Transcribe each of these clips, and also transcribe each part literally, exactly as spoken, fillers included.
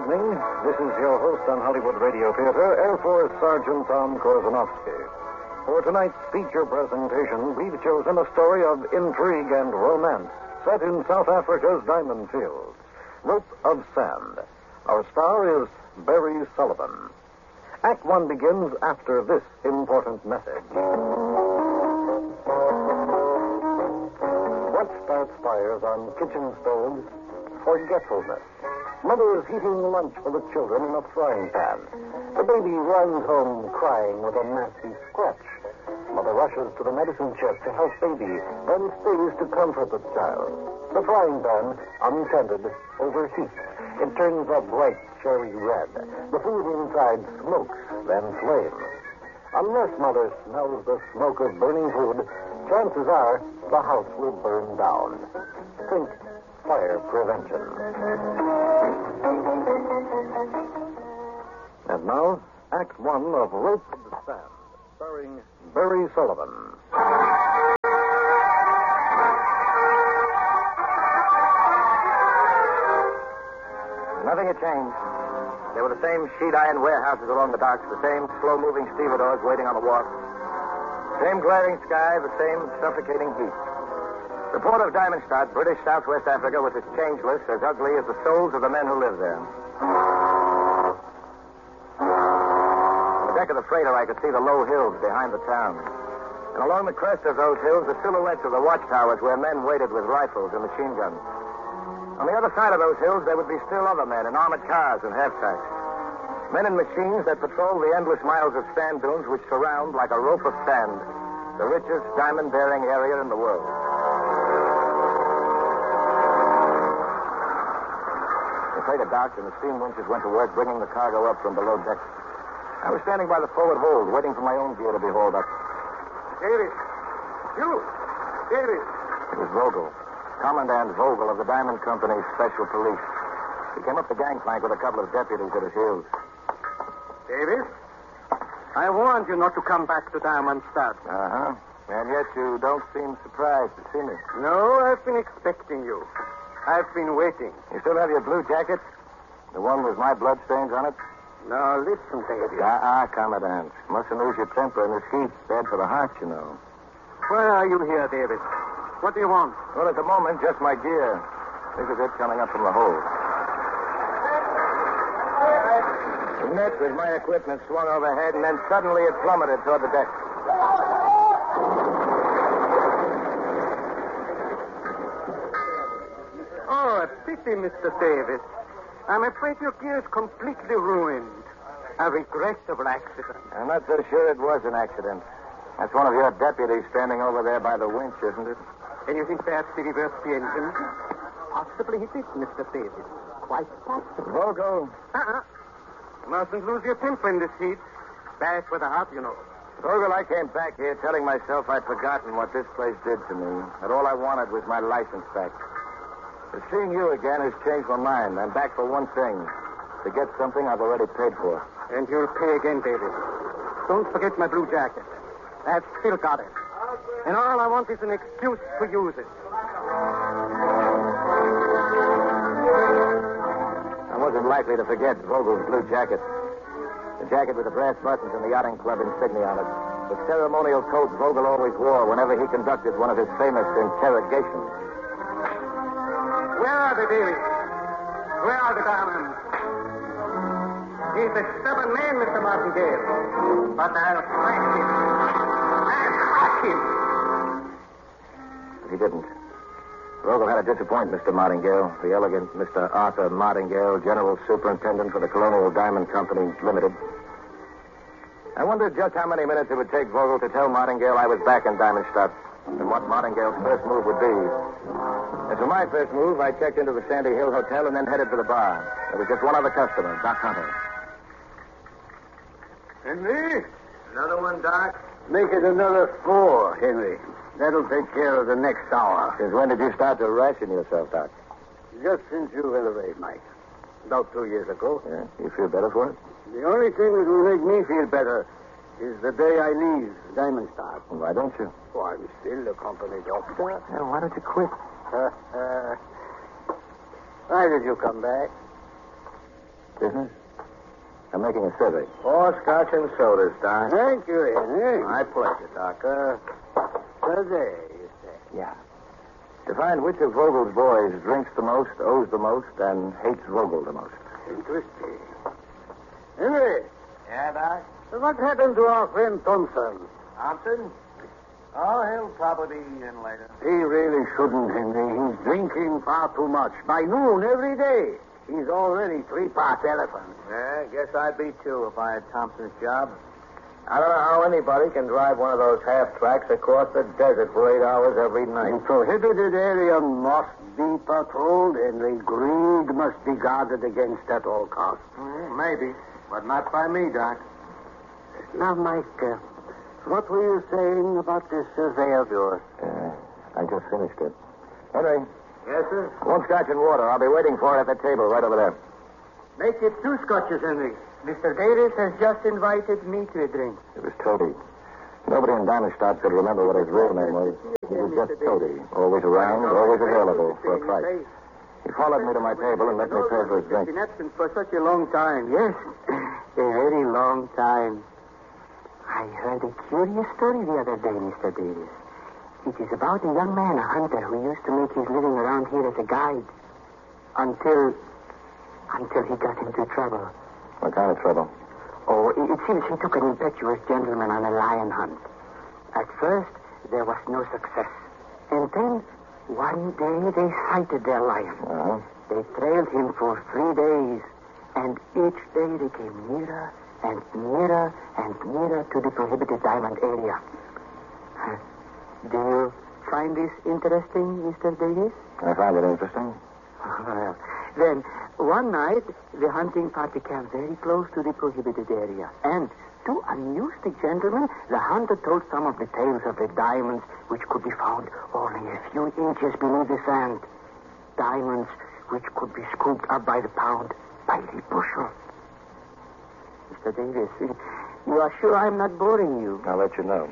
evening. This is your host on Hollywood Radio Theater, Air Force Sergeant Tom Korzenowski. For tonight's feature presentation, we've chosen a story of intrigue and romance set in South Africa's diamond fields, Rope of Sand. Our star is Barry Sullivan. Act One begins after this important message. What starts fires on kitchen stoves? Forgetfulness. Mother is heating lunch for the children in a frying pan. The baby runs home crying with a nasty scratch. Mother rushes to the medicine chest to help baby, then stays to comfort the child. The frying pan, untended, overheats. It turns a bright cherry red. The food inside smokes, then flames. Unless Mother smells the smoke of burning food, chances are the house will burn down. Think fire prevention. And now, Act One of Rope of the Sand, starring Barry Sullivan. Nothing had changed. There were the same sheet iron warehouses along the docks, the same slow-moving stevedores waiting on the wharf, same glaring sky, the same suffocating heat. The port of Diamondstadt, British Southwest Africa, was as changeless, as ugly as the souls of the men who lived there. On the deck of the freighter, I could see the low hills behind the town. And along the crest of those hills, the silhouettes of the watchtowers where men waited with rifles and machine guns. On the other side of those hills, there would be still other men in armored cars and half-tracks. Men in machines that patrol the endless miles of sand dunes which surround, like a rope of sand, the richest diamond-bearing area in the world. The freighter docked and the steam winches went to work bringing the cargo up from below deck. I was standing by the forward hold, waiting for my own gear to be hauled up. Davis! You! Davis! It was Vogel. Commandant Vogel of the Diamond Company's Special Police. He came up the gangplank with a couple of deputies at his heels. Davis, I warned you not to come back to Diamondstadt. Uh-huh. And yet you don't seem surprised to see me. No, I've been expecting you. I've been waiting. You still have your blue jacket? The one with my bloodstains on it? Now, listen, Davis. Ah, uh-uh, Commandant. Mustn't lose your temper in this heat. Bad for the heart, you know. Why are you here, Davis? What do you want? Well, at the moment, just my gear. This is it coming up from the hold. The net with my equipment swung overhead, and then suddenly it plummeted toward the deck. Oh, a pity, Mister Davis. I'm afraid your gear is completely ruined. A regrettable accident. I'm not so sure it was an accident. That's one of your deputies standing over there by the winch, isn't it? And you think perhaps he reversed the engine? Possibly he did, Mister Davis. Quite possible. Vogel. Uh-uh. Mustn't lose your temper in this heat. Bad for the heart, you know. Vogel, I came back here telling myself I'd forgotten what this place did to me. That all I wanted was my license back. But seeing you again has changed my mind. I'm back for one thing. To get something I've already paid for. And you'll pay again, Davis. Don't forget my blue jacket. I've still got it. And all I want is an excuse to use it. I wasn't likely to forget Vogel's blue jacket. The jacket with the brass buttons and the yachting club insignia on it. The ceremonial coat Vogel always wore whenever he conducted one of his famous interrogations. Where are they, Davis? Where are the diamonds? He's a stubborn man, Mister Martingale. But I'll crack him. I'll crack him. He didn't. Vogel had to disappoint Mister Martingale, the elegant Mister Arthur Martingale, General Superintendent for the Colonial Diamond Company Limited. I wondered just how many minutes it would take Vogel to tell Martingale I was back in Diamondstadt and what Martingale's first move would be. As for my first move, I checked into the Sandy Hill Hotel and then headed for the bar. There was just one other customer, Doc Hunter. Henry? Another one, Doc? Make it another four, Henry. That'll take care of the next hour. Since when did you start to ration yourself, Doc? Just since you went away, Mike. About two years ago. Yeah? You feel better for it? The only thing that will make me feel better is the day I leave Diamondstadt. Well, why don't you? Oh, I'm still a company doctor. Yeah, why don't you quit? Why did you come back? To I'm making a survey. Four scotch and sodas, Doc. Thank you, Henry. My pleasure, Doc. Uh, Today, you say. Yeah. To find which of Vogel's boys drinks the most, owes the most, and hates Vogel the most. Interesting. Henry, yeah, Doc? what happened to our friend Thompson? Thompson? Oh, he'll probably be in later. He really shouldn't, Henry. He's drinking far too much. By noon every day. He's already three parts elephant. Yeah, guess I'd be too if I had Thompson's job. I don't know how anybody can drive one of those half tracks across the desert for eight hours every night. The prohibited area must be patrolled, and the greed must be guarded against at all costs. Well, maybe, but not by me, Doc. Now, Mike, uh, what were you saying about this survey of yours? Uh, I just finished it. Henry, Yes, sir? one scotch and water. I'll be waiting for it at the table right over there. Make it two scotches, Henry. Mister Davis has just invited me to a drink. It was Toady. Nobody in Diamondstadt could remember what his real name was. He was just Toady, always around, always available for a price. He followed me to my table and let me pay for his drink. Been absent for such a long time. Yes, a very long time. I heard a curious story the other day, Mister Davis. It is about a young man, a hunter, who used to make his living around here as a guide until until he got into trouble. What kind of trouble? Oh, it, it seems he took an impetuous gentleman on a lion hunt. At first, there was no success. And then, one day, they sighted their lion. Uh-huh. They trailed him for three days, and each day they came nearer and nearer and nearer to the prohibited diamond area. Huh. Do you find this interesting, Mister Davis? I find it interesting. Well, then, one night, the hunting party came very close to the prohibited area. And to amuse the gentleman, the hunter told some of the tales of the diamonds which could be found only a few inches beneath the sand. Diamonds which could be scooped up by the pound, by the bushel. Mister Davis, you are sure I'm not boring you? I'll let you know.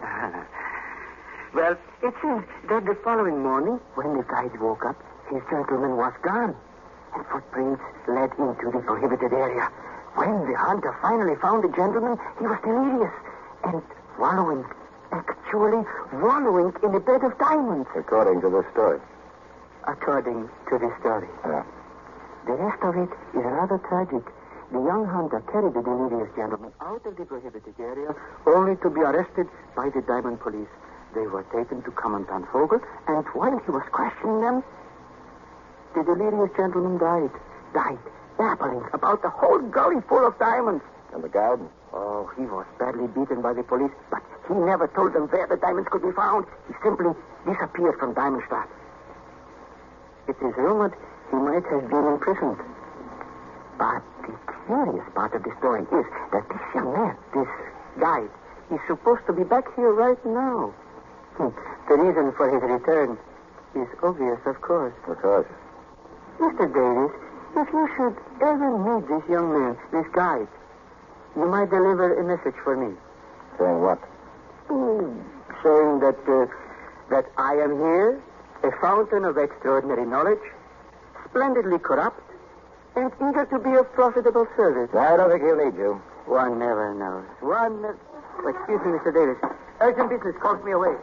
Well, it seems that the following morning, when the guide woke up, his gentleman was gone, and footprints led into the prohibited area. When the hunter finally found the gentleman, he was delirious and wallowing, actually wallowing in a bed of diamonds. According to this story. According to this story. Yeah. The rest of it is rather tragic. The young hunter carried the delirious gentleman out of the prohibited area, only to be arrested by the diamond police. They were taken to Commandant Vogel, and while he was questioning them, the delirious gentleman died. Died, babbling about the whole gully full of diamonds. And the guide? Oh, he was badly beaten by the police, but he never told them where the diamonds could be found. He simply disappeared from Diamondstadt. It is rumored he might have been imprisoned. But the curious part of the story is that this young man, this guide, is supposed to be back here right now. Hmm. The reason for his return is obvious, of course. Of course. Mister Davis, if you should ever meet this young man, this guide, you might deliver a message for me. Saying what? Hmm. Saying that, uh, that I am here, a fountain of extraordinary knowledge, splendidly corrupt, and eager to be of profitable service. I don't think he'll need you. One never knows. One never... Excuse me, Mister Davis. Urgent business calls me away.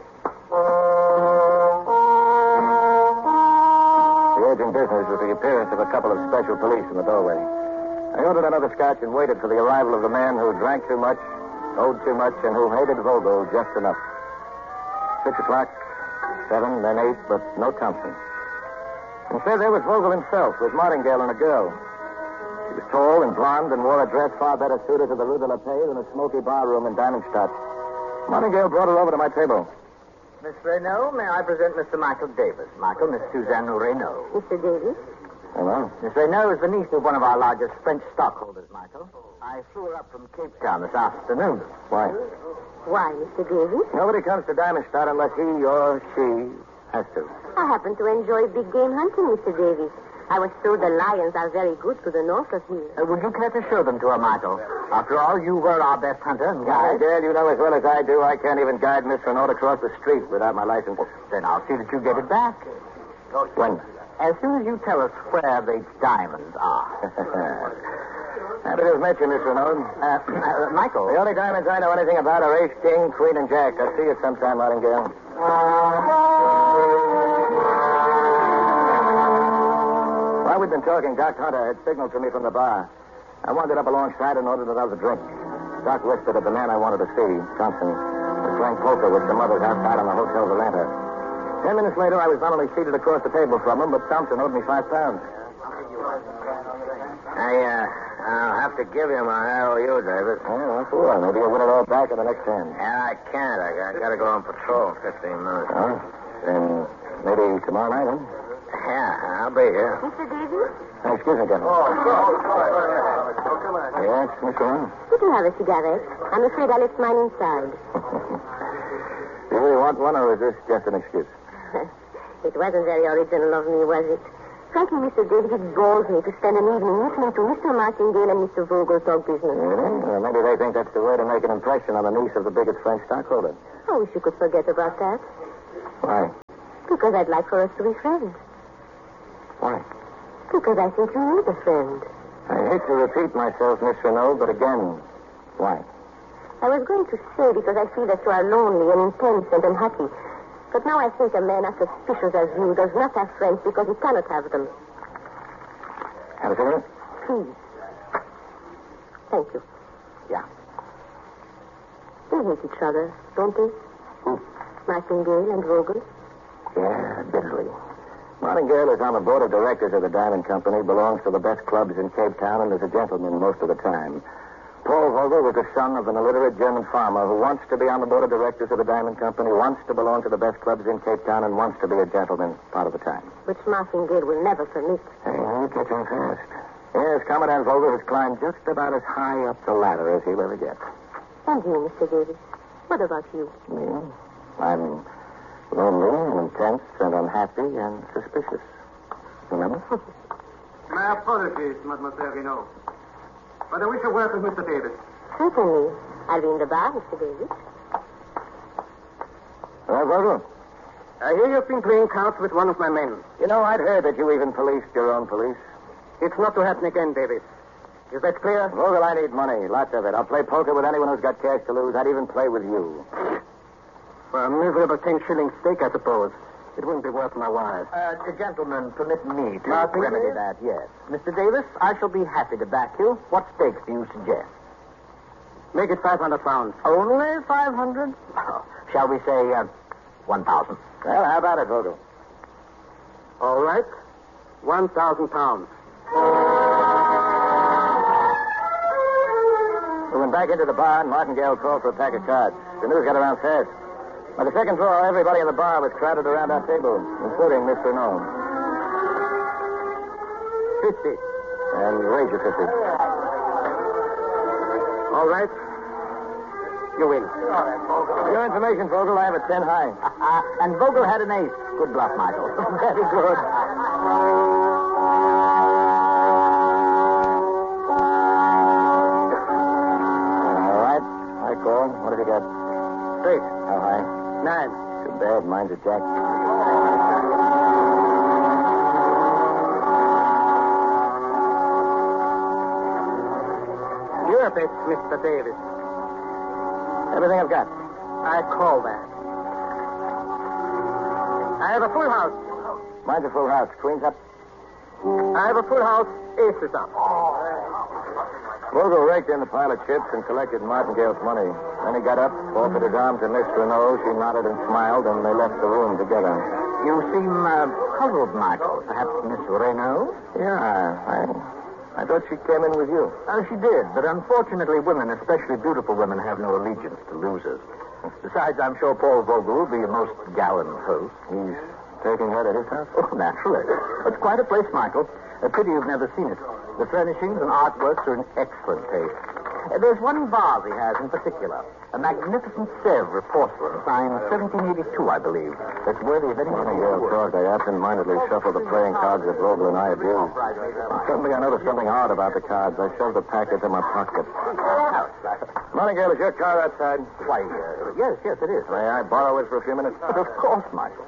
The urgent business was the appearance of a couple of special police in the doorway. I ordered another scotch and waited for the arrival of the man who drank too much, owed too much, and who hated Vogel just enough. Six o'clock, seven, then eight, but no Thompson. Instead, there was Vogel himself with Martingale and a girl. She was tall and blonde and wore a dress far better suited to the Rue de la Paix than a smoky bar room in Diamondstadt. Martingale brought her over to my table. Miss Renault, may I present Mister Michael Davis? Michael, Miss Suzanne Renault. Mister Davis? Hello? Miss Renault is the niece of one of our largest French stockholders, Michael. I flew her up from Cape Town this afternoon. Why? Why, Mister Davis? Nobody comes to Diamondstadt unless he or she has to. I happen to enjoy big game hunting, Mister Davis. I was told the lions are very good to the north of here. Uh, would you care to show them to her, Michael? After all, you were our best hunter and My guide. dear, you know as well as I do, I can't even guide Miss Renault across the street without my license. Then I'll see that you get it back. When? As soon as you tell us where the diamonds are. Happy to have met you, Mister Renaud. Uh, uh, Michael. The only diamonds I know anything about are ace, king, queen, and jack. I'll see you sometime, Martingale. While we'd been talking, Doc Hunter had signaled to me from the bar. I wandered up alongside and ordered another drink. Doc whispered that the man I wanted to see, Thompson, was playing poker with some others outside on the hotel veranda. Ten minutes later, I was not only seated across the table from him, but Thompson owed me five pounds. I, uh, I'll have to give you my I O U, David. Yeah, well, sure. Maybe you'll win it all back in the next hand. Yeah, I can't. I, I gotta go on patrol in fifteen minutes. Huh? Then maybe tomorrow night, huh? Yeah, I'll be here. Mister Davis? Oh, excuse me, Captain. Oh, come on. Yes, Mister Renaud? You can have a cigarette. I'm afraid I left mine inside. Do you really want one, or is this just an excuse? It wasn't very original of me, was it? Frankly, Mister Davis, it bores me to spend an evening listening to Mister Martingale and Mister Vogel talk business. Really? Well, maybe they think that's the way to make an impression on the niece of the biggest French stockholder. I wish you could forget about that. Why? Because I'd like for us to be friends. Why? Because I think you need a friend. I hate to repeat myself, Miss Renaud, but again, why? I was going to say because I feel that you are lonely and intense and unhappy. But now I think a man as suspicious as you does not have friends because he cannot have them. Have a cigarette? Please. Thank you. Yeah. They hate each other, don't they? Who? Martingale and Vogel. Yeah, bitterly. Martingale is on the board of directors of the Diamond Company, belongs to the best clubs in Cape Town, and is a gentleman most of the time. Paul Vogel was the son of an illiterate German farmer who wants to be on the board of directors of the Diamond Company, wants to belong to the best clubs in Cape Town, and wants to be a gentleman part of the time. Which Martingale will never permit. Hey, you catch on fast. Yes, Commandant Vogel has climbed just about as high up the ladder as he'll ever get. And you, Mister Davis. What about you? Me? I'm lonely and intense and unhappy and suspicious. Remember? My apologies, Mademoiselle Renaud. But I wish to work with Mister Davis. Certainly. I'll be in the bar, Mister Davis. Well, Vogel, I hear you've been playing cards with one of my men. you know, I'd heard that you even policed your own police. It's not to happen again, Davis. Is that clear? Vogel, I need money. Lots of it. I'll play poker with anyone who's got cash to lose. I'd even play with you. For a miserable ten shilling stake, I suppose. It wouldn't be worth my while. Uh, gentlemen, permit me to Martin, remedy please? that, yes. Mister Davis, I shall be happy to back you. What stakes do you suggest? Make it five hundred pounds. Only five hundred? Oh, shall we say uh, one thousand? Well, how about it, Vogel? All right. One thousand pounds. We went back into the bar, and Martingale called for a pack of cards. The news got around fast. By the second floor, everybody in the bar was crowded around our table, including Mister Renaud. Fifty. And raise your fifty. All right. You win. For your information, Vogel, I have a ten high. And Vogel had an ace. Good bluff, Michael. Very good. All right. I call. What have you got? Straight. How high? Nine. Too bad. Mine's a jack. You're a bit, Mister Davis. Everything I've got. I call that. I have a full house. Mine's a full house. Queen's up. I have a full house. Aces up. Vogel raked in the pile of chips and collected Martingale's money. Then he got up, offered his arm to Miss Renaud. She nodded and smiled, and they left the room together. You seem uh, puzzled, Michael. Perhaps Miss Renaud? Yeah, I, I thought she came in with you. Oh, she did, but unfortunately women, especially beautiful women, have no allegiance to losers. Besides, I'm sure Paul Vogel will be a most gallant host. He's taking her to his house? Oh, naturally. It's quite a place, Michael. A pity you've never seen it. The furnishings and artworks are in excellent taste. Uh, there's one vase he has in particular. A magnificent Sèvres porcelain, signed seventeen eighty-two, I believe. That's worthy of any Martingale talked. I absent-mindedly shuffled the playing cards that Vogel and I had used. Suddenly, I noticed something odd about the cards. I shoved the packet in my pocket. Martingale, is your car outside? Why, uh, yes, yes, it is. May I borrow it for a few minutes? But of course, Michael.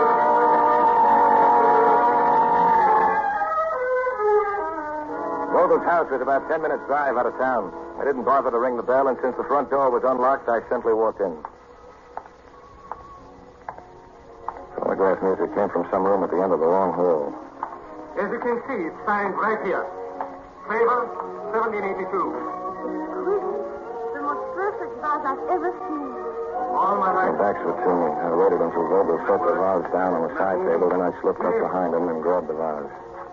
Vogel Vogel's house was about ten minutes' drive out of town. I didn't bother to ring the bell, and since the front door was unlocked, I simply walked in. Phonograph music came from some room at the end of the long hall. As you can see, it's signed right here. Flavor, seventeen eighty-two. The most perfect vase I've ever seen. All my My life. backs were to me. I waited until Vogel set the vase down on the side table, then I slipped up behind him and grabbed the vase.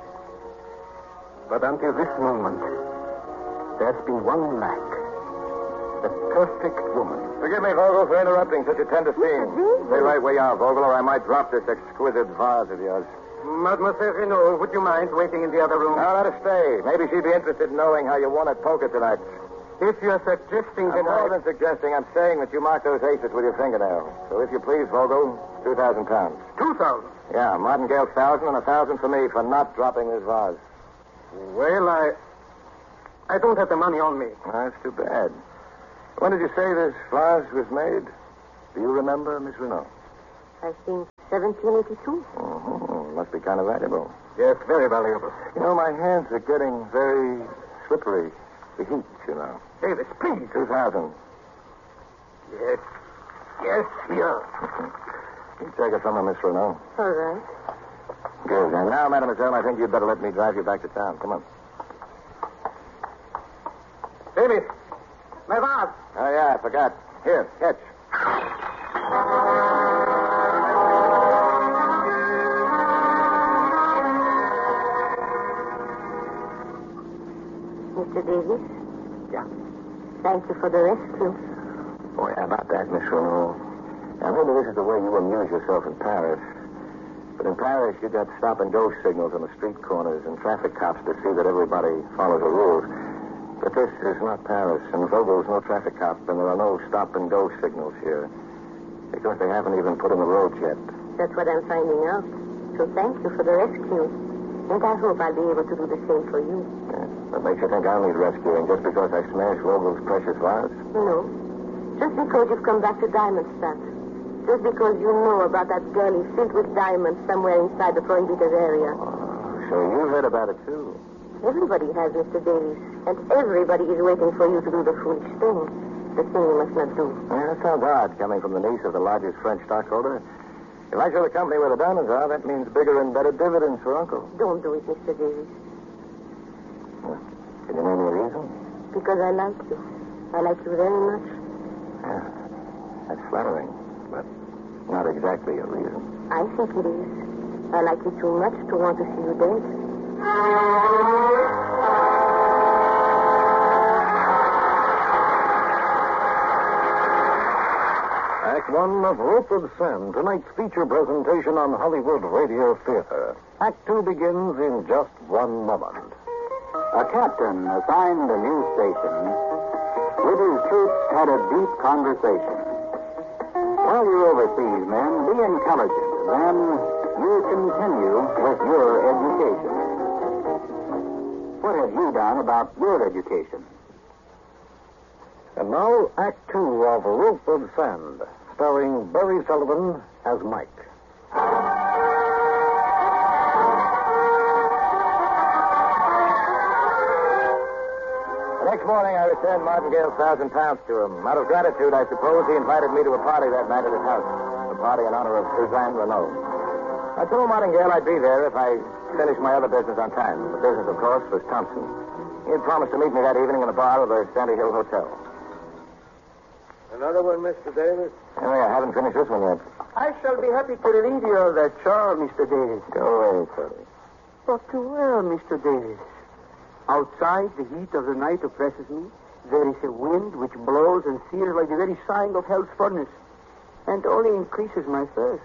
But until this moment, there's been one lack. The perfect woman. Forgive me, Vogel, for interrupting such a tender scene. Stay right where you are, Vogel, or I might drop this exquisite vase of yours. Mademoiselle Renault, would you mind waiting in the other room? Now, let her stay. Maybe she'd be interested in knowing how you won at poker tonight. If you're suggesting I'm that more I... than suggesting. I'm saying that you marked those aces with your fingernail. So if you please, Vogel, two thousand pounds. Two thousand. Yeah, Martingale's thousand and a thousand for me for not dropping this vase. Well, I... I don't have the money on me. That's too bad. When did you say this vase was made? Do you remember, Miss Renault? I think seventeen eighty-two. Mm-hmm. Must be kind of valuable. Yes, very valuable. You know, my hands are getting very slippery. The heat, you know. Davis, please. Two thousand. Yes. Yes, here. You take it from her, Miss Renault. All right. Good. And now, mademoiselle, I think you'd better let me drive you back to town. Come on. Davis, my vase. Oh, yeah, I forgot. Here, catch. Mister Davis? Yeah. Thank you for the rescue. Oh, yeah, about that, Miss Renault. Now, maybe this is the way you amuse yourself in Paris. But in Paris, you got stop-and-go signals on the street corners and traffic cops to see that everybody follows the rules. But this is not Paris, and Vogel's no traffic cop, and there are no stop-and-go signals here. Because they haven't even put in the roads yet. That's what I'm finding out. So thank you for the rescue. And I hope I'll be able to do the same for you. Yeah. What makes you think I'll need rescuing just because I smashed Vogel's precious vase? No. Just because you've come back to Diamond Stuff. Just because you know about that gully filled with diamonds somewhere inside the Prohibited area. Oh, so you heard about it, too. Everybody has, Mister Davis. And everybody is waiting for you to do the foolish thing. The thing you must not do. Yeah, that sounds odd, coming from the niece of the largest French stockholder. If I show the company where the diamonds are, that means bigger and better dividends for Uncle. Don't do it, Mister Davis. Well, can you name me a reason? Because I like you. I like you very much. Yeah, that's flattering, but not exactly a reason. I think it is. I like you too much to want to see you dead. Act one of Rope of Sand, tonight's feature presentation on Hollywood Radio Theater. Act two begins in just one moment. A captain assigned a new station with his troops had a deep conversation. While you're overseas, men, be intelligent. Then you continue with your education. What have you done about your education? And now, Act two of Rope of Sand, starring Barry Sullivan as Mike. The next morning, I returned Martingale's thousand pounds to him. Out of gratitude, I suppose, he invited me to a party that night at his house. A party in honor of Suzanne Renault. I told Martingale I'd be there if I finished my other business on time. The business, of course, was Thompson. He had promised to meet me that evening in the bar of the Sandy Hill Hotel. Another one, Mister Davis? Oh, yeah, I haven't finished this one yet. I shall be happy to relieve you of that chore, Mister Davis. Go away, Freddie. But well, Mister Davis, outside the heat of the night oppresses me. There is a wind which blows and sears like the very sign of hell's furnace, and only increases my thirst.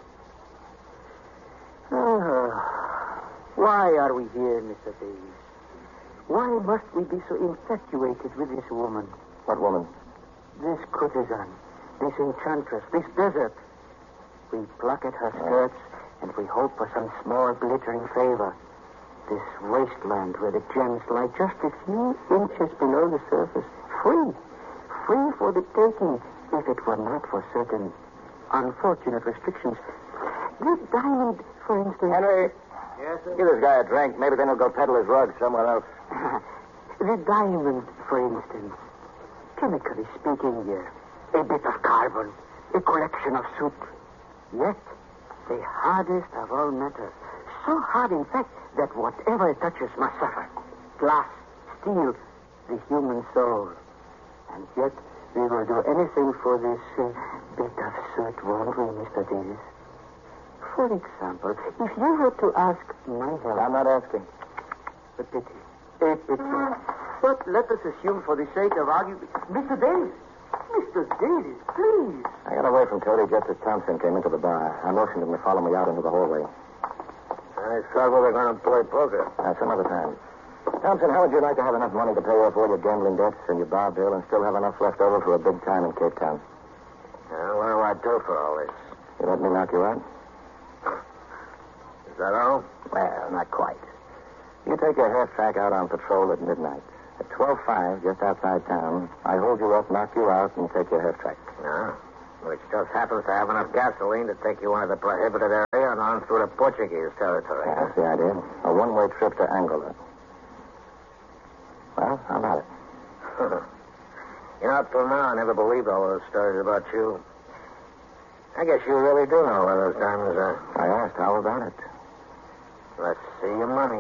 Ah, why are we here, Mister Davis? Why must we be so infatuated with this woman? What woman? This courtesan, this enchantress, this desert. We pluck at her skirts, and we hope for some small glittering favor. This wasteland where the gems lie just a few inches below the surface. Free. Free for the taking, if it were not for certain unfortunate restrictions. This diamond, for instance... Henry, Yes, sir? give this guy a drink. Maybe then he'll go peddle his rug somewhere else. The diamond, for instance. Chemically speaking, uh, a bit of carbon, a collection of soot. Yet, the hardest of all metals. So hard, in fact, that whatever it touches must suffer. Glass, steel, the human soul. And yet, we will do anything for this uh, bit of soot, won't we, Mister Davis? For example, if you were to ask my help... I'm not asking. A pity. A pity. But let us assume for the sake of argument... Mister Davis! Mister Davis, please! I got away from Cody just as Thompson came into the bar. I motioned him to follow me out into the hallway. I struggle they're going to play poker. Uh, some other time. Thompson, how would you like to have enough money to pay off all your gambling debts and your bar bill and still have enough left over for a big time in Cape Town? Well, what do I do for all this? You let me knock you out? Is that all? Well, not quite. You take your half track out on patrol at midnight. At twelve five, just outside town, I hold you up, knock you out, and take your half track. No. Which just happens to have enough gasoline to take you into the prohibited area and on through the Portuguese territory. Yeah, that's the idea. A one-way trip to Angola. Well, how about it? You know, up till now, I never believed all those stories about you. I guess you really do know where those diamonds are. I asked, how about it? Let's see your money.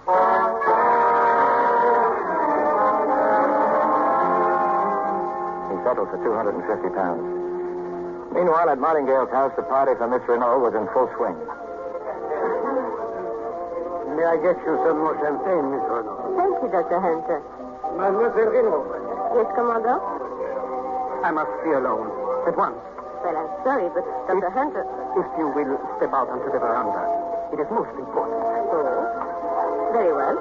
He settled for two hundred fifty pounds. Meanwhile, at Martingale's house, the party for Miss Renault was in full swing. May I get you some more champagne, Miss Renault? Thank you, Doctor Hunter. Mademoiselle Renault. Yes, Commodore? I must be alone. At once. Well, I'm sorry, but Doctor Hunter... If you will step out onto the veranda. It is most important. Oh. Very well.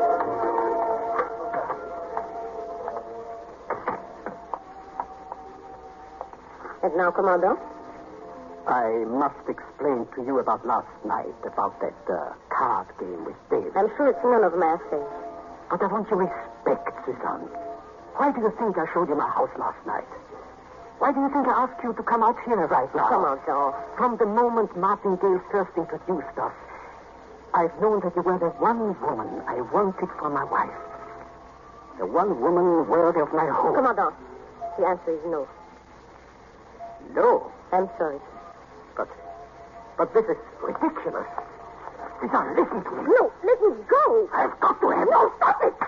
And now, Commodore? I must explain to you about last night, about that uh, card game with David. I'm sure it's none of my affair. But I want you to respect Suzanne. Why do you think I showed you my house last night? Why do you think I asked you to come out here right now? Commodore. From the moment Martingale first introduced us, I've known that you were the one woman I wanted for my wife. The one woman worthy of my home. Commodore, the answer is no. No. I'm sorry. But, but this is ridiculous. Suzanne, listen to me. No, let me go. I've got to have... No, stop it!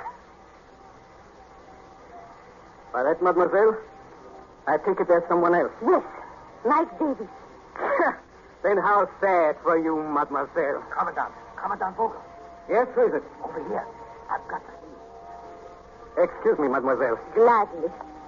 By that, mademoiselle, I take it there's someone else. Yes, Mike Davis. Then how sad for you, mademoiselle. Commandant. Commandant Vogel. Yes, who is it? Over here. I've got to see. Excuse me, mademoiselle. Gladly.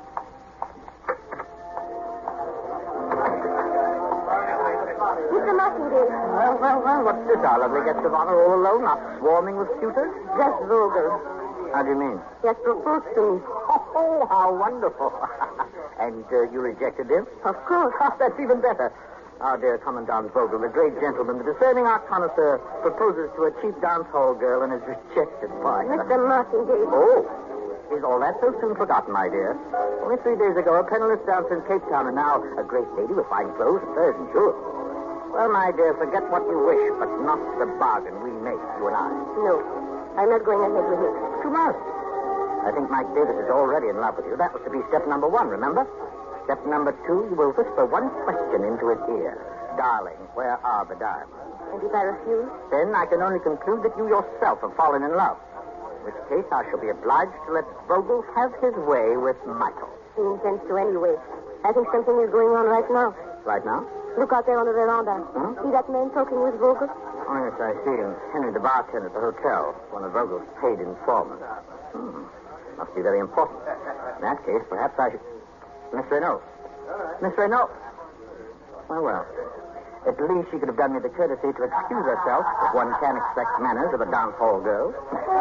Mister Martingale. Well, well, well, what's this? Our lovely guest of honor all alone, not swarming with suitors? Just Vogel. How do you mean? He has proposed to me. Oh, how wonderful. And uh, you rejected him? Of course. Oh, that's even better. Our dear Commandant Vogel, the great gentleman, the discerning art connoisseur, proposes to a cheap dance hall girl and is rejected by her. Mister Martingale. Oh, is all that so soon forgotten, my dear? Only three days ago, a penniless dancer in Cape Town, and now a great lady with fine clothes and furs and jewels. Well, my dear, forget what you wish, but not the bargain we make, you and I. No, I'm not going ahead with it. You must. I think Mike Davis is already in love with you. That was to be step number one, remember? Step number two, you will whisper one question into his ear. Darling, where are the diamonds? And if I refuse? Then I can only conclude that you yourself have fallen in love. In which case, I shall be obliged to let Vogel have his way with Michael. He intends to anyway. I think something is going on right now. Right now? Look out there on the veranda. Hmm? See that man talking with Vogel? Oh, yes, I see him. Henry, the bartender at the hotel. One of Vogel's paid informants. Hmm. Must be very important. In that case, perhaps I should... Miss Renault. Miss Renault. Well, well. At least she could have done me the courtesy to excuse herself, if one can expect manners of a dance hall girl.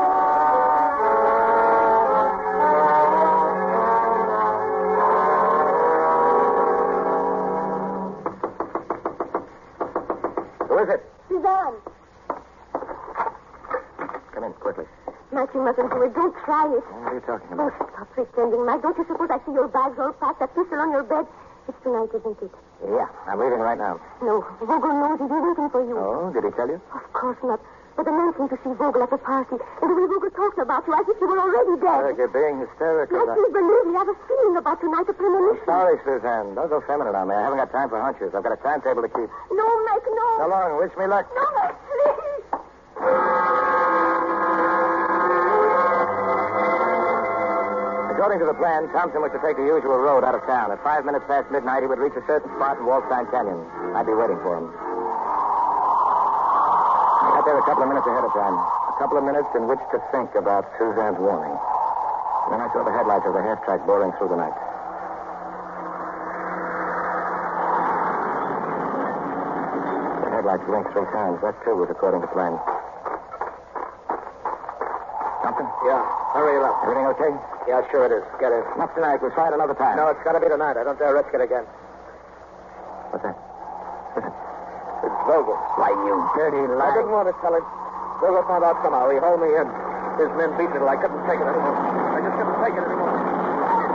Who is it? Suzanne. Come in, quickly. Mike, you mustn't do it. Don't try it. What are you talking Oh, about? stop pretending, Mike. Don't you suppose I see your bags all packed, that pistol on your bed? It's tonight, isn't it? Yeah, I'm leaving right now. No, Vogel knows he's waiting for you. Oh, did he tell you? Of course not. But the men came to see Vogel at the party, and the way Vogel talked about you as if you were already dead. Look, you're being hysterical. Yes, please believe me. I have a feeling about tonight, a premonition. Sorry, Suzanne. Don't go feminine on me. I haven't got time for hunches. I've got a timetable to keep. No, Mac, no. So long. Wish me luck. No, Mac, please. According to the plan, Thompson was to take the usual road out of town. At five minutes past midnight, he would reach a certain spot in Waldstein Canyon. I'd be waiting for him. I got there a couple of minutes ahead of time. A couple of minutes in which to think about Suzanne's warning. Then I saw the headlights of the half-track boring through the night. The headlights blinked three times. That, too, was according to plan. Thompson? Yeah. Hurry it up. Everything okay? Yeah, sure it is. Get in. Not tonight. We'll try it another time. No, it's got to be tonight. I don't dare risk it again. What's that? Listen. It's Vogel. Why, you dirty I lie. didn't want to tell him. Vogel found out somehow. He hauled me in. His men beat me till I couldn't take it anymore. I just couldn't take it anymore.